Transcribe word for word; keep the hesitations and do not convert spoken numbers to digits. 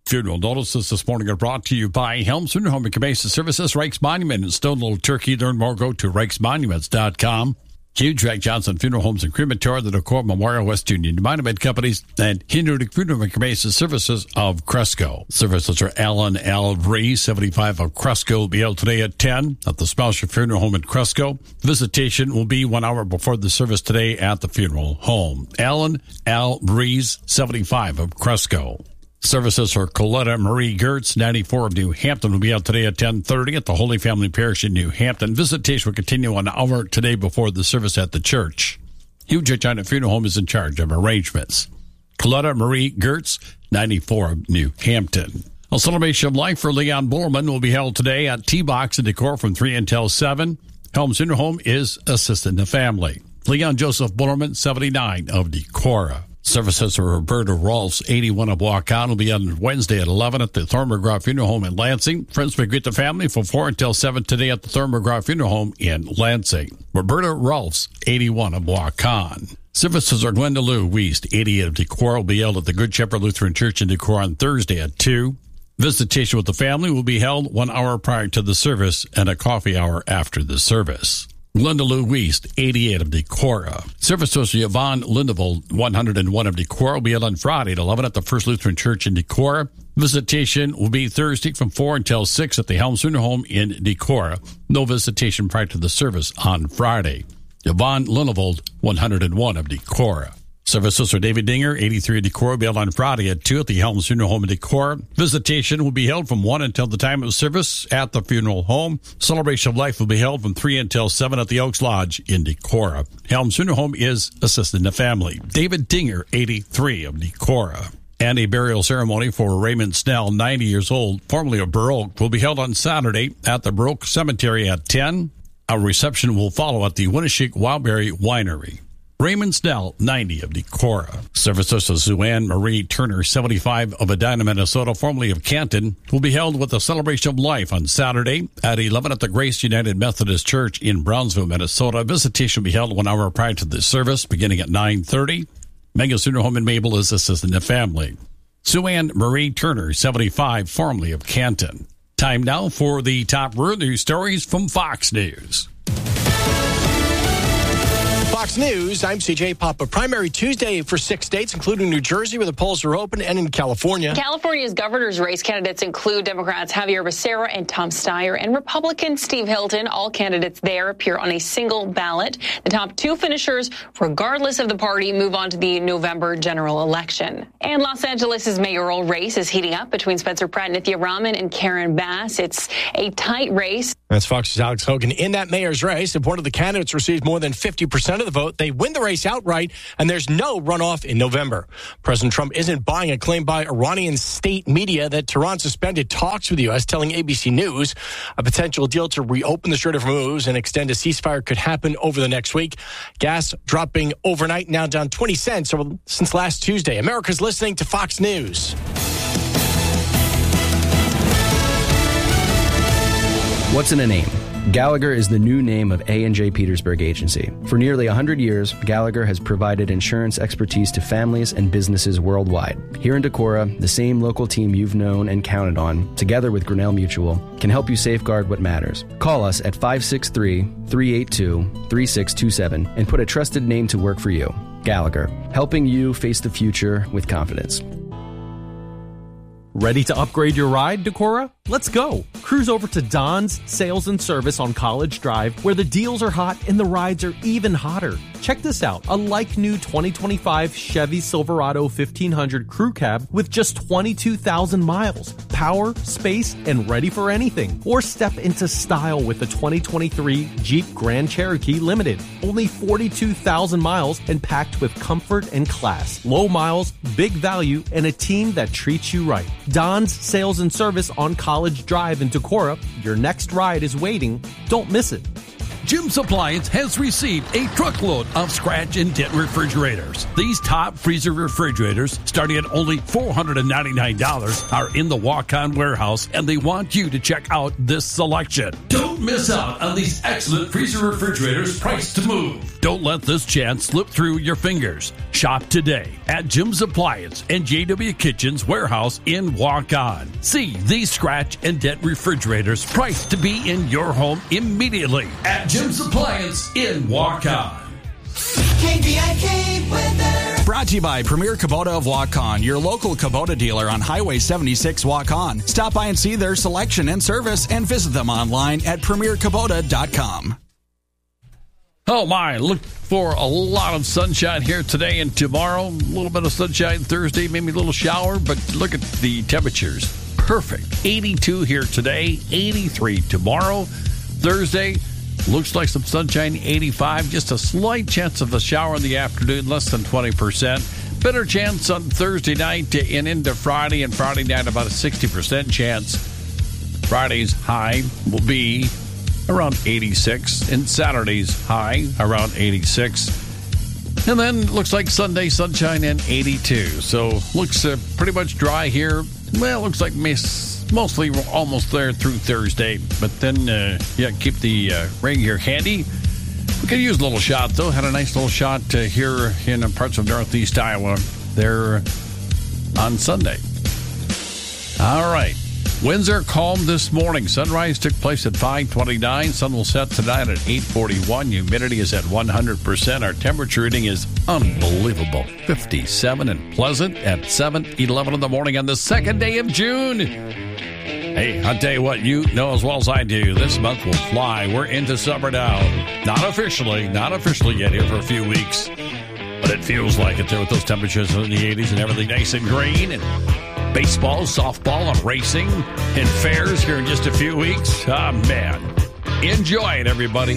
Funeral notices this morning are brought to you by Helms Funeral Home and Cremation Services, Reichs Monument in Stone Little Turkey. Learn more, go to reichs monuments dot com. Huge Jack Johnson Funeral Homes and Crematory, the Decor Memorial West Union Monument Companies, and Hindu Funeral and Cremation Services of Cresco. Services are Alan L. Rees, seventy-five of Cresco, will be held today at ten at the Spousal Funeral Home in Cresco. Visitation will be one hour before the service today at the funeral home. Alan L. Rees, seventy-five of Cresco. Services for Coletta Marie Gertz, ninety-four of New Hampton, will be out today at ten thirty at the Holy Family Parish in New Hampton. Visitation will continue an hour today before the service at the church. Hugh China Funeral Home is in charge of arrangements. Coletta Marie Gertz, ninety-four of New Hampton. A celebration of life for Leon Bullerman will be held today at T-Box in Decor from three until seven. Helms Funeral Home is assisting the family. Leon Joseph Bullerman, seventy-nine of Decorah. Services for Roberta Rolfs, eighty-one of Waukon, will be on Wednesday at eleven at the Thorne McGraw Funeral Home in Lansing. Friends may greet the family from four until seven today at the Thorne McGraw Funeral Home in Lansing. Roberta Rolfs, eighty-one of Waukon. Services are Glenda Lou Wiest, eighty-eight of Decorah, will be held at the Good Shepherd Lutheran Church in Decorah on Thursday at two. Visitation with the family will be held one hour prior to the service and a coffee hour after the service. Glenda Lou Wiest, eighty-eight of Decorah. Services for Yvonne Lindevold, one hundred one of Decorah, will be held on Friday at eleven at the First Lutheran Church in Decorah. Visitation will be Thursday from four until six at the Helms Funeral Home in Decorah. No visitation prior to the service on Friday. Yvonne Lindevold, one hundred one of Decorah. Services for David Dinger, eighty-three of Decorah, will be held on Friday at two at the Helms Funeral Home in Decorah. Visitation will be held from one until the time of service at the funeral home. Celebration of Life will be held from three until seven at the Oaks Lodge in Decorah. Helms Funeral Home is assisting the family. David Dinger, eighty-three of Decorah. And a burial ceremony for Raymond Snell, ninety years old, formerly of Burr Oak, will be held on Saturday at the Burr Oak Cemetery at ten. A reception will follow at the Winneshiek Wildberry Winery. Raymond Snell, ninety of Decorah. Services to Sue-Ann Marie Turner, seventy-five of Edina, Minnesota, formerly of Canton, will be held with a celebration of life on Saturday at eleven at the Grace United Methodist Church in Brownsville, Minnesota. Visitation will be held one hour prior to the service, beginning at nine thirty. Mega Funeral Home in Mabel is assisting the family. Sue-Ann Marie Turner, seventy-five, formerly of Canton. Time now for the top rural news stories from Fox News. Fox News, I'm C J Papa. Primary Tuesday for six states, including New Jersey, where the polls are open, and in California. California's governor's race candidates include Democrats Javier Becerra and Tom Steyer, and Republican Steve Hilton. All candidates there appear on a single ballot. The top two finishers, regardless of the party, move on to the November general election. And Los Angeles' mayoral race is heating up between Spencer Pratt, Nithya Raman, and Karen Bass. It's a tight race. That's Fox's Alex Hogan. In that mayor's race, if one of the candidates receives more than fifty percent of the vote, they win the race outright, and there's no runoff in November. President Trump isn't buying a claim by Iranian state media that Tehran suspended talks with the U S, telling A B C News a potential deal to reopen the Strait of Hormuz and extend a ceasefire could happen over the next week. Gas dropping overnight, now down twenty cents since last Tuesday. America's listening to Fox News. What's in a name? Gallagher is the new name of A and J Petersburg Agency. For nearly one hundred years, Gallagher has provided insurance expertise to families and businesses worldwide. Here in Decorah, the same local team you've known and counted on, together with Grinnell Mutual, can help you safeguard what matters. Call us at five six three, three eight two, three six two seven and put a trusted name to work for you. Gallagher, helping you face the future with confidence. Ready to upgrade your ride, Decorah? Let's go. Cruise over to Don's Sales and Service on College Drive, where the deals are hot and the rides are even hotter. Check this out. A like-new twenty twenty-five Chevy Silverado fifteen hundred Crew Cab with just twenty-two thousand miles. Power, space, and ready for anything. Or step into style with the twenty twenty-three Jeep Grand Cherokee Limited. Only forty-two thousand miles and packed with comfort and class. Low miles, big value, and a team that treats you right. Don's Sales and Service on College Drive in Decorah. Your next ride is waiting. Don't miss it. Jim's Appliance has received a truckload of scratch and dent refrigerators. These top freezer refrigerators, starting at only four hundred ninety-nine dollars, are in the walk-on warehouse, and they want you to check out this selection. Don't miss out on these excellent freezer refrigerators priced to move. Don't let this chance slip through your fingers. Shop today at Jim's Appliance and J W Kitchen's warehouse in Walk-On. See these scratch and dent refrigerators priced to be in your home immediately at Jim's Appliance in Walk-On. K B I K weather. Brought to you by Premier Kubota of Walk-On, your local Kubota dealer on Highway seventy-six Walk-On. Stop by and see their selection and service and visit them online at premier kubota dot com. Oh my, look for a lot of sunshine here today and tomorrow. A little bit of sunshine Thursday, maybe a little shower, but look at the temperatures. Perfect. eighty-two here today, eighty-three tomorrow. Thursday, looks like some sunshine, eighty-five. Just a slight chance of a shower in the afternoon, less than twenty percent. Better chance on Thursday night and into Friday, and Friday night about a sixty percent chance. Friday's high will be around eighty-six, and Saturday's high around eighty-six. And then looks like Sunday sunshine and eighty-two. So looks uh, pretty much dry here. Well, looks like miss. Mostly we're almost there through Thursday, but then, uh, yeah, keep the uh, rain gear handy. We could use a little shot, though. Had a nice little shot uh, here in parts of northeast Iowa there on Sunday. All right. Winds are calm this morning. Sunrise took place at five twenty-nine. Sun will set tonight at eight forty-one. Humidity is at one hundred percent. Our temperature reading is unbelievable. fifty-seven and pleasant at seven eleven in the morning on the second day of June. Hey, I'll tell you what, you know as well as I do, this month will fly. We're into summer now. Not officially, not officially yet here for a few weeks. But it feels like it there with those temperatures in the eighties and everything nice and green. And baseball, softball, and racing and fairs here in just a few weeks. Ah, man. Enjoy it, everybody.